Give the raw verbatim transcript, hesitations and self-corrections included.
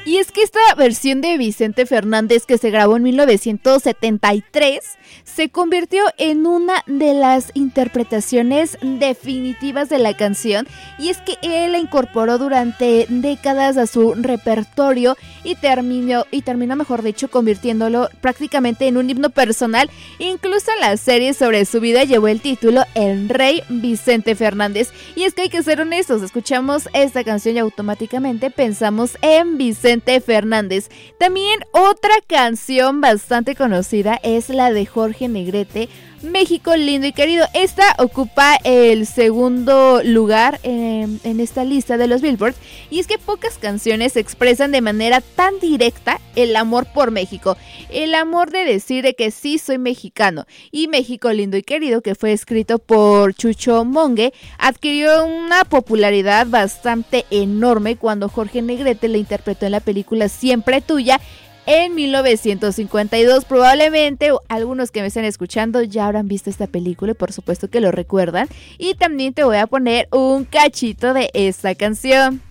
Y es que esta versión de Vicente Fernández que se grabó en mil novecientos setenta y tres se convirtió en una de las interpretaciones definitivas de la canción, y es que él la incorporó durante décadas a su repertorio y terminó, y terminó mejor dicho, convirtiéndolo prácticamente en un himno personal. Incluso la serie sobre su vida llevó el título El Rey Vicente Fernández. Y es que hay que ser honestos, escuchamos esta canción y automáticamente pensamos en Vicente Fernández. También otra canción bastante conocida es la de Jorge Negrete, México lindo y querido. Esta ocupa el segundo lugar en, en esta lista de los Billboard, y es que pocas canciones expresan de manera tan directa el amor por México, el amor de decir de que sí soy mexicano. Y México lindo y querido, que fue escrito por Chucho Monge, adquirió una popularidad bastante enorme cuando Jorge Negrete la interpretó en la película Siempre Tuya en mil novecientos cincuenta y dos. Probablemente algunos que me estén escuchando ya habrán visto esta película y por supuesto que lo recuerdan. Y también te voy a poner un cachito de esta canción.